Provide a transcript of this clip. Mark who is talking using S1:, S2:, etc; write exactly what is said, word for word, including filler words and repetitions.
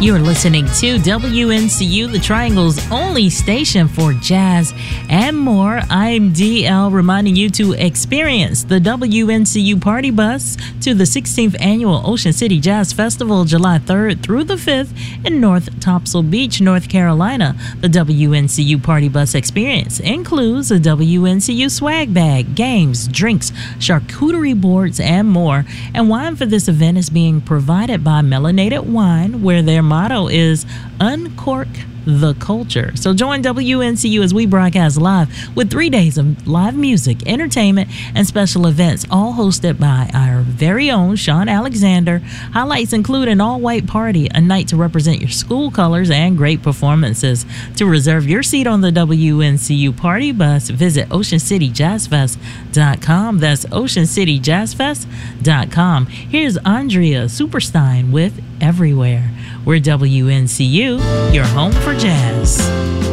S1: You're listening to W N C U, the Triangle's only station for jazz and more. I'm D L, reminding you to experience the W N C U Party Bus to the sixteenth Annual Ocean City Jazz Festival, July third through the fifth in North Topsail Beach, North Carolina. The W N C U Party Bus experience includes a W N C U swag bag, games, drinks, charcuterie boards, and more. And wine for this event is being provided by Melanated Wine, where their motto is Uncork the Culture. So join W N C U as we broadcast live with three days of live music, entertainment, and special events, all hosted by our very own Sean Alexander. Highlights include an all-white party, a night to represent your school colors, and great performances. To reserve your seat on the W N C U Party Bus, visit ocean city jazz fest dot com. That's ocean city jazz fest dot com. Here's Andrea Superstein with Everywhere. We're W N C U, your home for jazz.